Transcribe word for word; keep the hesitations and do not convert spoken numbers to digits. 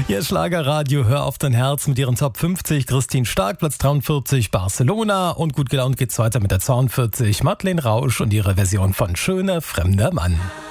Ihr Schlagerradio, hör auf dein Herz mit ihren Top fünfzig. Christine Stark, Platz dreiundvierzig, Barcelona. Und gut gelaunt geht's weiter mit der zweiundvierzig. Madeleine Rausch und ihre Version von Schöner fremder Mann.